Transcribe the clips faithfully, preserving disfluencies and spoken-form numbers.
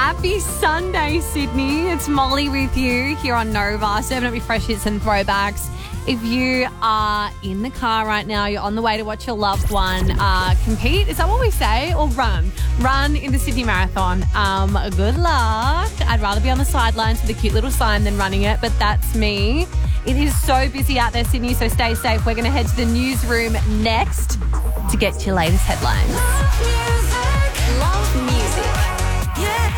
Happy Sunday, Sydney. It's Molly with you here on Nova, serving up your fresh hits and throwbacks. If you are in the car right now, you're on the way to watch your loved one uh, compete, is that what we say? Or run? Run in the Sydney Marathon. Um, good luck. I'd rather be on the sidelines with a cute little sign than running it, but that's me. It is so busy out there, Sydney, so stay safe. We're going to head to the newsroom next to get to your latest headlines. Love music. Love music. Yeah.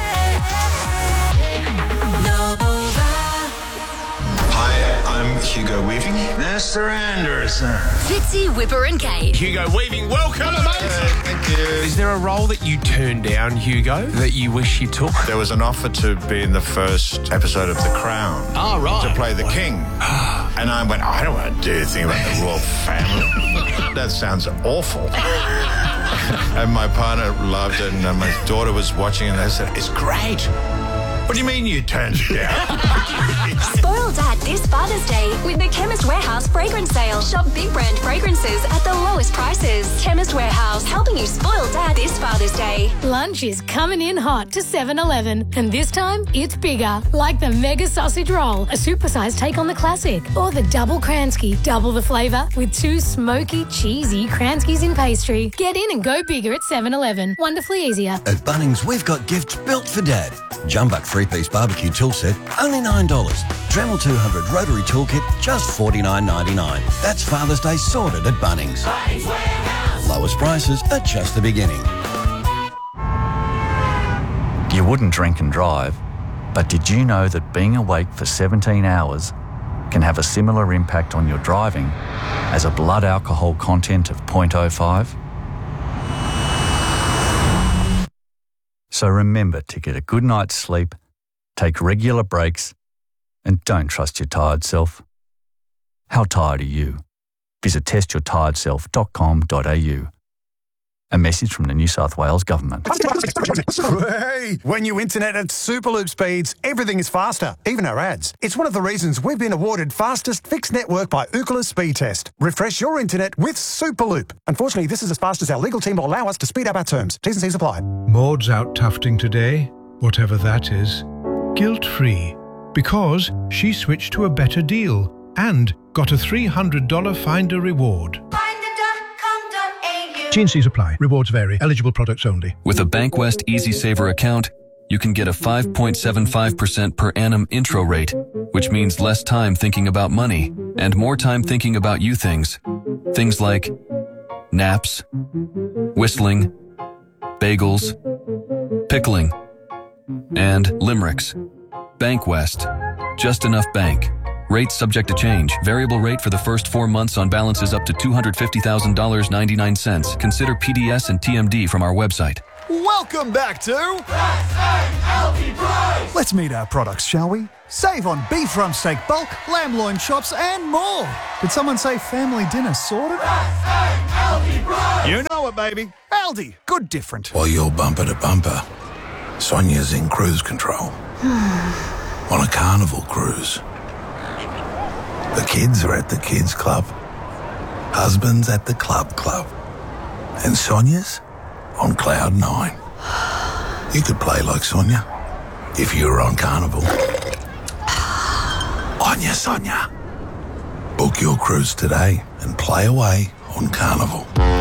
Hi, I'm Hugo Weaving. Mister Anderson. Fitzy, Whipper and Kate. Hugo Weaving, welcome, mate. Uh, thank you. Is there a role that you turned down, Hugo, that you wish you took? There was an offer to be in the first episode of The Crown. Oh, right. To play the king. And I went, I don't want to do anything about the royal family. That sounds awful. And my partner loved it, and uh, my daughter was watching, and I said, it's great. What do you mean you turned it down? Spoil Dad this Father's Day with the Chemist Warehouse fragrance sale. Shop big brand fragrances at the lowest prices. Chemist Warehouse, helping you spoil Dad this Father's Day. Lunch is coming in hot to seven eleven, and this time it's bigger, like the Mega Sausage Roll, a supersized take on the classic, or the Double Kransky, double the flavour with two smoky, cheesy Kranskys in pastry. Get in and go bigger at seven eleven. Wonderfully easier. At Bunnings, we've got gifts built for Dad. Jumbuck three-piece barbecue tool set, only nine dollars. Dremel two hundred rotary toolkit, just forty-nine ninety-nine. That's Father's Day sorted at Bunnings. Bunnings Warehouse. Lowest prices at just the beginning. You wouldn't drink and drive, but did you know that being awake for seventeen hours can have a similar impact on your driving as a blood alcohol content of zero point zero five? So remember to get a good night's sleep, take regular breaks, and don't trust your tired self. How tired are you? Visit test your tired self dot com dot a u. A message from the New South Wales Government. Hey, when you internet at Superloop speeds, everything is faster, even our ads. It's one of the reasons we've been awarded fastest fixed network by Ookla Speed Test. Refresh your internet with Superloop. Unfortunately, this is as fast as our legal team will allow us to speed up our terms. T's and C's apply. Maud's out tufting today, whatever that is, guilt-free, because she switched to a better deal and got a three hundred dollars Finder reward. T and C's apply. Rewards vary. Eligible products only. With a Bankwest Easy Saver account, you can get a five point seven five percent per annum intro rate, which means less time thinking about money and more time thinking about you things. Things like naps, whistling, bagels, pickling, and limericks. Bankwest. Just enough bank. Rates subject to change. Variable rate for the first four months on balances up to two hundred fifty thousand dollars and ninety-nine cents. Consider P D S and T M D from our website. Welcome back to Let's meet our products, shall we? Save on beef rump steak bulk, lamb loin chops, and more. Did someone say family dinner sorted? You know it, baby. Aldi, good different. While you're bumper to bumper, Sonia's in cruise control. On a carnival cruise. The kids are at the kids club. Husband's at the club club. And Sonia's on cloud nine. You could play like Sonia if you were on Carnival. On ya, Sonia. Book your cruise today and play away on Carnival.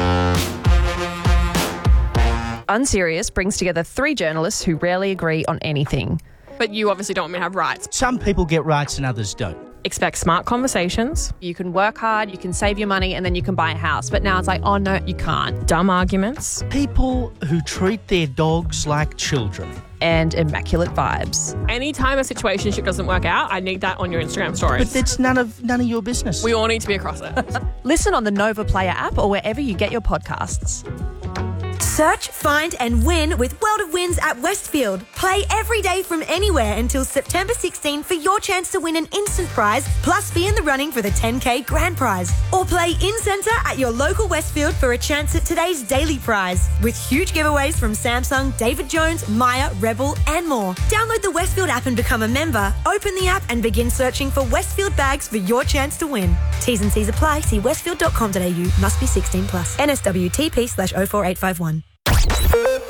Unserious brings together three journalists who rarely agree on anything. But you obviously don't want me to have rights. Some people get rights and others don't. Expect smart conversations. You can work hard, you can save your money, and then you can buy a house. But now it's like, oh no, you can't. Dumb arguments. People who treat their dogs like children. And immaculate vibes. Anytime a situationship doesn't work out, I need that on your Instagram stories. But that's none of none of your business. We all need to be across it. Listen on the Nova Player app or wherever you get your podcasts. Search, find and win with World of Wins at Westfield. Play every day from anywhere until September sixteenth for your chance to win an instant prize plus be in the running for the ten K grand prize. Or play in-centre at your local Westfield for a chance at today's daily prize with huge giveaways from Samsung, David Jones, Maya, Rebel and more. Download the Westfield app and become a member. Open the app and begin searching for Westfield bags for your chance to win. T's and C's apply. See westfield dot com dot a u. Must be sixteen plus. N S W T P slash oh four eight five one.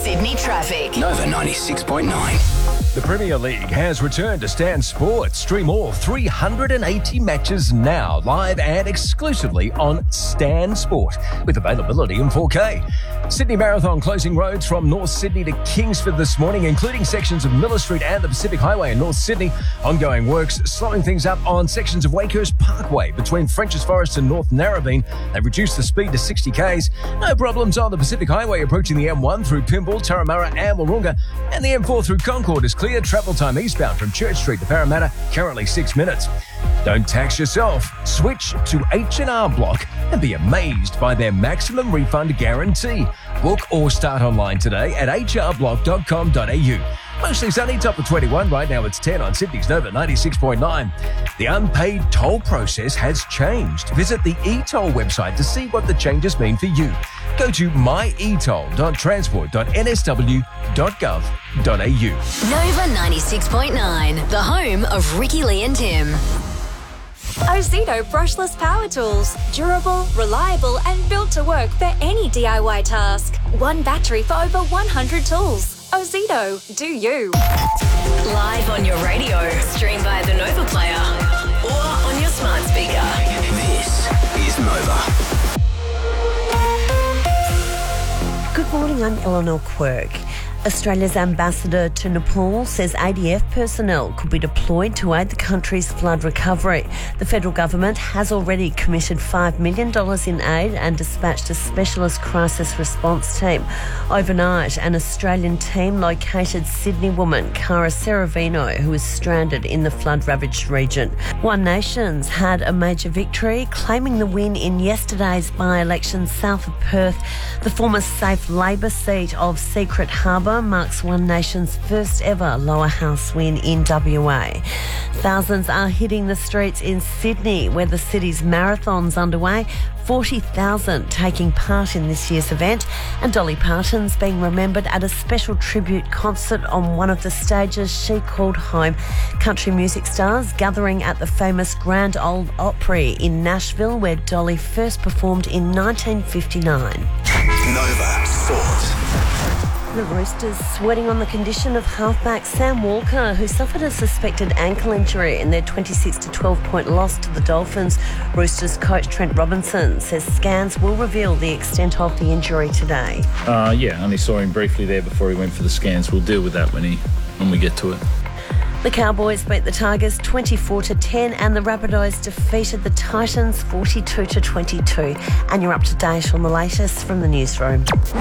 Sydney traffic. Nova ninety-six point nine. The Premier League has returned to Stan Sport. Stream all three hundred eighty matches now, live and exclusively on Stan Sport, with availability in four K. Sydney Marathon closing roads from North Sydney to Kingsford this morning, including sections of Miller Street and the Pacific Highway in North Sydney. Ongoing works slowing things up on sections of Wakehurst Parkway between French's Forest and North Narrabeen. They've reduced the speed to sixty kays. No problems on the Pacific Highway approaching the M one through Pymble, Turramurra and Wahroonga, and the M four through Concord is clear. Travel time eastbound from Church Street to Parramatta, currently six minutes. Don't tax yourself. Switch to H and R Block and be amazed by their maximum refund guarantee. Book or start online today at h r block dot com dot a u. Mostly sunny, top of twenty-one. Right now it's ten on Sydney's Nova ninety-six point nine. The unpaid toll process has changed. Visit the e-toll website to see what the changes mean for you. Go to my e toll dot transport dot n s w dot gov dot a u. Nova ninety-six point nine, the home of Ricky Lee and Tim. Ozito brushless power tools. Durable, reliable and built to work for any D I Y task. One battery for over one hundred tools. Ozito, do you. Live on your radio, stream via the Nova Player or on your smart speaker. This is Nova. Good morning, I'm Eleanor Quirk. Australia's ambassador to Nepal says A D F personnel could be deployed to aid the country's flood recovery. The federal government has already committed five million dollars in aid and dispatched a specialist crisis response team. Overnight, an Australian team located Sydney woman Cara Seravino, who is stranded in the flood-ravaged region. One Nations had a major victory, claiming the win in yesterday's by-election south of Perth. The former safe Labor seat of Secret Harbour marks One Nation's first ever lower house win in W A. Thousands are hitting the streets in Sydney, where the city's marathon's underway. forty thousand taking part in this year's event, and Dolly Parton's being remembered at a special tribute concert on one of the stages she called home. Country music stars gathering at the famous Grand Ole Opry in Nashville, where Dolly first performed in nineteen fifty-nine. Nova Sports. The Roosters sweating on the condition of halfback Sam Walker, who suffered a suspected ankle injury in their twenty-six to twelve point loss to the Dolphins. Roosters coach Trent Robinson says scans will reveal the extent of the injury today. Uh, yeah, only saw him briefly there before he went for the scans. We'll deal with that when he when we get to it. The Cowboys beat the Tigers twenty-four to ten and the Rabbitohs defeated the Titans forty-two to twenty-two. And you're up to date on the latest from the newsroom.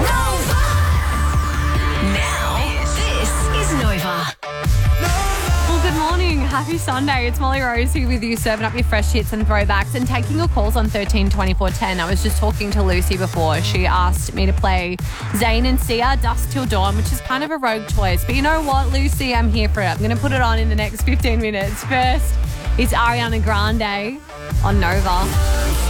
Now, this is Nova. Well, good morning. Happy Sunday. It's Molly Rose here with you, serving up your fresh hits and throwbacks and taking your calls on thirteen twenty-four ten. I was just talking to Lucy before. She asked me to play Zayn and Sia, Dusk Till Dawn, which is kind of a rogue choice. But you know what, Lucy? I'm here for it. I'm going to put it on in the next fifteen minutes. First, it's Ariana Grande on Nova.